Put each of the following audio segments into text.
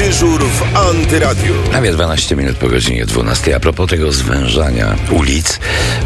Dyżur w Antyradiu. Prawie 12 minut po godzinie 12. A propos tego zwężania ulic,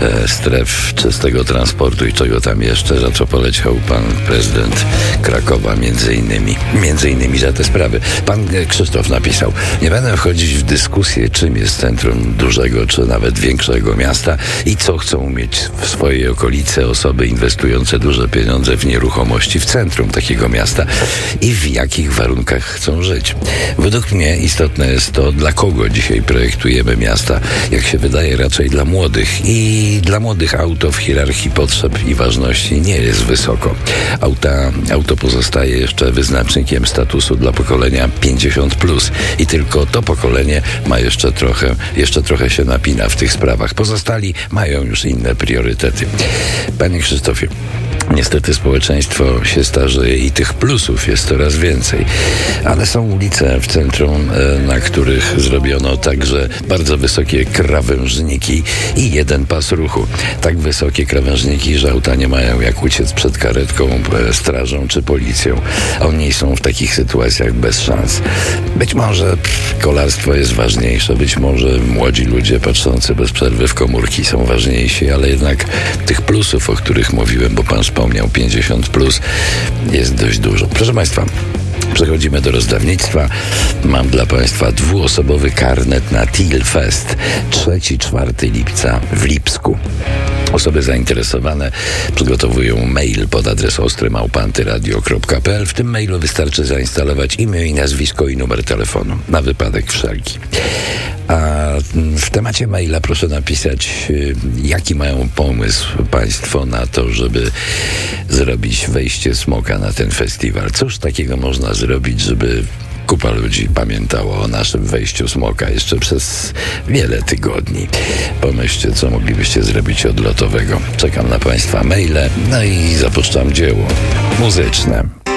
stref czystego transportu i czego tam jeszcze, za co poleciał pan prezydent Krakowa między innymi za te sprawy. Pan Krzysztof napisał: nie będę wchodzić w dyskusję, czym jest centrum dużego czy nawet większego miasta i co chcą mieć w swojej okolicy osoby inwestujące duże pieniądze w nieruchomości w centrum takiego miasta i w jakich warunkach chcą żyć. Według mnie istotne jest to, dla kogo dzisiaj projektujemy miasta. Jak się wydaje, raczej dla młodych. I dla młodych auto w hierarchii potrzeb i ważności nie jest wysoko. Auto pozostaje jeszcze wyznacznikiem statusu dla pokolenia 50+. I tylko to pokolenie ma jeszcze trochę się napina w tych sprawach. Pozostali mają już inne priorytety. Panie Krzysztofie, niestety społeczeństwo się starzeje i tych plusów jest coraz więcej. Ale są ulice w centrum, na których zrobiono także bardzo wysokie krawężniki i jeden pas ruchu. Tak wysokie krawężniki, że auta nie mają jak uciec przed karetką, strażą czy policją. Oni są w takich sytuacjach bez szans. Być może kolarstwo jest ważniejsze, być może młodzi ludzie patrzący bez przerwy w komórki są ważniejsi, ale jednak tych plusów, o których mówiłem, bo pan wspomniał 50+, jest dość dużo. Proszę państwa, przechodzimy do rozdawnictwa. Mam dla państwa 2-osobowy karnet na Till Fest 3-4 lipca w Lipsku. Osoby zainteresowane przygotowują mail pod adres ostry@antyradio.pl. W tym mailu wystarczy zainstalować imię i nazwisko i numer telefonu, na wypadek wszelki. A w temacie maila proszę napisać, jaki mają pomysł państwo na to, żeby zrobić wejście smoka na ten festiwal. Cóż takiego można zrobić, żeby kupa ludzi pamiętało o naszym wejściu smoka jeszcze przez wiele tygodni. Pomyślcie, co moglibyście zrobić odlotowego. Czekam na państwa maile, no i zapuszczam dzieło muzyczne.